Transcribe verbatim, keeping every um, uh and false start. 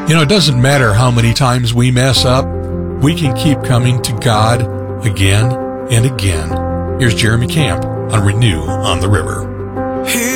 You know, it doesn't matter how many times we mess up, we can keep coming to God again and again. Here's Jeremy Camp on Renew on the River.